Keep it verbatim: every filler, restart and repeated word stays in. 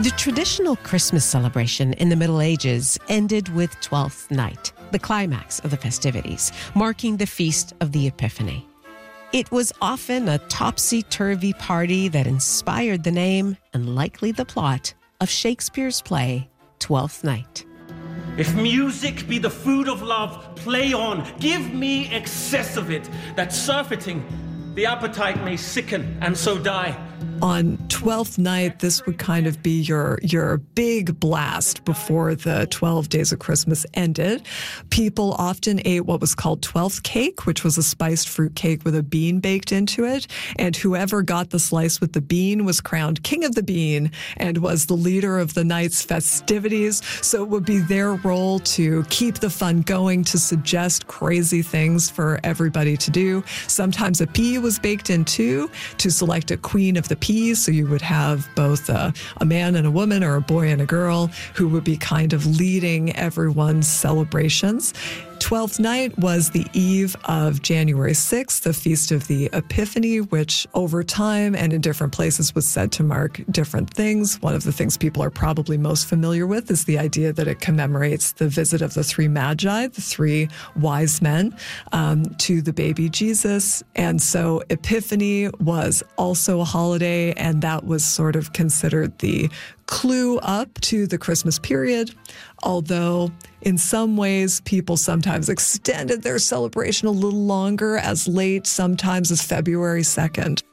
The traditional Christmas celebration in the Middle Ages ended with Twelfth Night, the climax of the festivities, marking the Feast of the Epiphany. It was often a topsy-turvy party that inspired the name and likely the plot of Shakespeare's play, Twelfth Night. If music be the food of love, play on, give me excess of it, that surfeiting the appetite may sicken and so die. On Twelfth Night, this would kind of be your your big blast before the twelve days of Christmas ended. People often ate what was called Twelfth Cake, which was a spiced fruit cake with a bean baked into it. And whoever got the slice with the bean was crowned King of the Bean and was the leader of the night's festivities. So it would be their role to keep the fun going, to suggest crazy things for everybody to do. Sometimes a pea was baked in too, to select a queen of the peas. So you would have both a, a man and a woman, or a boy and a girl, who would be kind of leading everyone's celebrations. Twelfth Night was the eve of January sixth, the Feast of the Epiphany, which over time and in different places was said to mark different things. One of the things people are probably most familiar with is the idea that it commemorates the visit of the three magi, the three wise men, um, to the baby Jesus. And so Epiphany was also a holiday, and that was sort of considered the clue up to the Christmas period, although in some ways people sometimes extended their celebration a little longer, as late sometimes as February second.